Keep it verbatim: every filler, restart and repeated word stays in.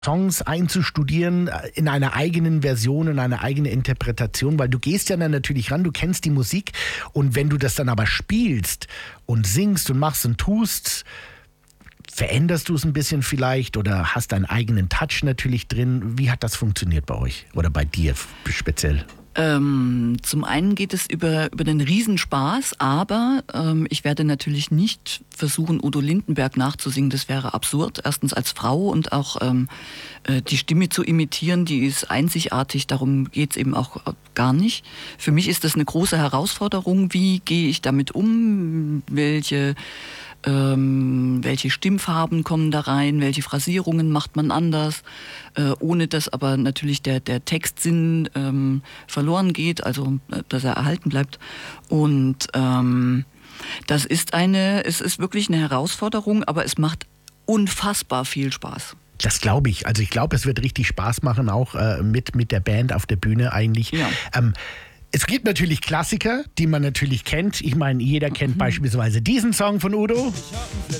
Songs einzustudieren in einer eigenen Version, in einer eigenen Interpretation, weil du gehst ja dann natürlich ran, du kennst die Musik und wenn du das dann aber spielst und singst und machst und tust, veränderst du es ein bisschen vielleicht oder hast deinen eigenen Touch natürlich drin. Wie hat das funktioniert bei euch oder bei dir speziell? Ähm, zum einen geht es über, über den Riesenspaß, aber ähm, ich werde natürlich nicht versuchen, Udo Lindenberg nachzusingen, das wäre absurd. Erstens als Frau und auch ähm, äh, die Stimme zu imitieren, die ist einzigartig, darum geht es eben auch gar nicht. Für mich ist das eine große Herausforderung, wie gehe ich damit um, welche Ähm, welche Stimmfarben kommen da rein, welche Phrasierungen macht man anders, äh, ohne dass aber natürlich der, der Textsinn ähm, verloren geht, also äh, dass er erhalten bleibt. Und ähm, das ist eine, es ist wirklich eine Herausforderung, aber es macht unfassbar viel Spaß. Das glaube ich. Also ich glaube, es wird richtig Spaß machen, auch äh, mit, mit der Band auf der Bühne eigentlich. Ja. Ähm, Es gibt natürlich Klassiker, die man natürlich kennt. Ich meine, jeder kennt mhm. beispielsweise diesen Song von Udo.